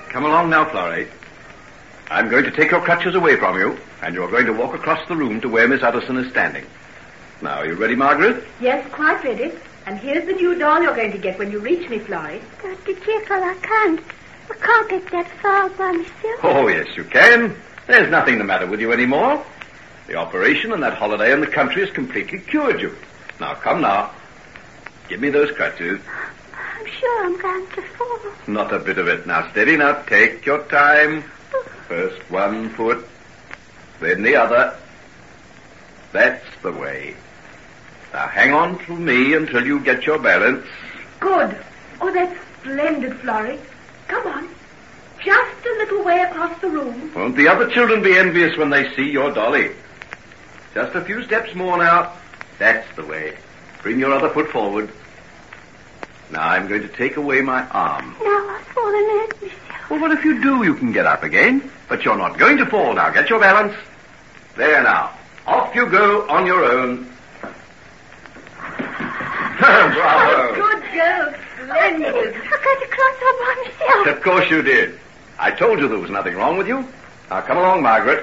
Come along now, Florrie. I'm going to take your crutches away from you, and you're going to walk across the room to where Miss Addison is standing. Now, are you ready, Margaret? Yes, quite ready. And here's the new doll you're going to get when you reach me, Florrie. Dr. Jekyll, I can't get that far by myself. Oh, yes, you can. There's nothing the matter with you anymore. The operation and that holiday in the country has completely cured you. Now, come now. Give me those crutches. I'm sure I'm going to fall. Not a bit of it. Now, steady now. Take your time. First one foot, then the other. That's the way. Now, hang on to me until you get your balance. Good. Oh, that's splendid, Florrie. Come on. Just a little way across the room. Won't the other children be envious when they see your dolly? Just a few steps more now. That's the way. Bring your other foot forward. Now I'm going to take away my arm. Now I've fallen hurt myself. Well, what if you do? You can get up again. But you're not going to fall now. Get your balance. There now. Off you go on your own. Bravo. Good girl. Splendid. I got across all by myself. Of course you did. I told you there was nothing wrong with you. Now come along, Margaret.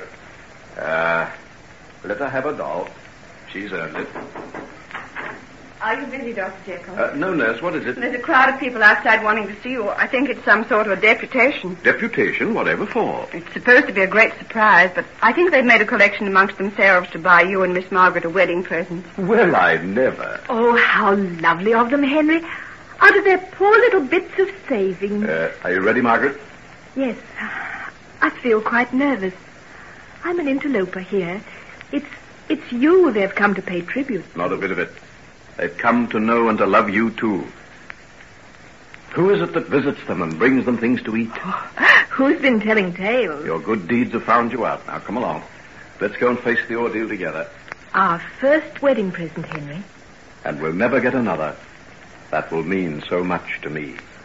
Let her have a doll. She's earned it. Are you busy, Dr. Jekyll? No, nurse, what is it? There's a crowd of people outside wanting to see you. I think it's some sort of a deputation. Deputation? Whatever for? It's supposed to be a great surprise, but I think they've made a collection amongst themselves to buy you and Miss Margaret a wedding present. Well, I never. Oh, how lovely of them, Henry. Out of their poor little bits of savings. Are you ready, Margaret? Yes. I feel quite nervous. I'm an interloper here. It's you they've come to pay tribute. Not a bit of it. They've come to know and to love you, too. Who is it that visits them and brings them things to eat? Oh, who's been telling tales? Your good deeds have found you out. Now, come along. Let's go and face the ordeal together. Our first wedding present, Henry. And we'll never get another. That will mean so much to me.